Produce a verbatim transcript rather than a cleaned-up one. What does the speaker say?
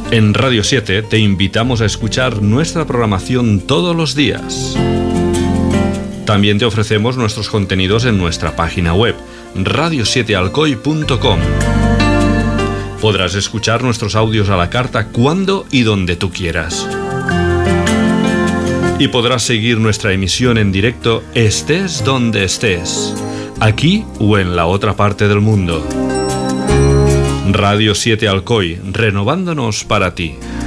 En Radio siete te invitamos a escuchar nuestra programación todos los días. También te ofrecemos nuestros contenidos en nuestra página web, radio siete alcoy punto com. Podrás escuchar nuestros audios a la carta cuando y donde tú quieras. Y podrás seguir nuestra emisión en directo estés donde estés, aquí o en la otra parte del mundo. Radio siete Alcoy, renovándonos para ti.